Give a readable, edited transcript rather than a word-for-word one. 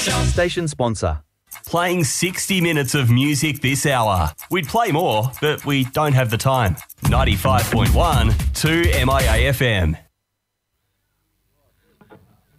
Station sponsor. Playing 60 minutes of music this hour. We'd play more, but we don't have the time. 95.1 to MIA FM.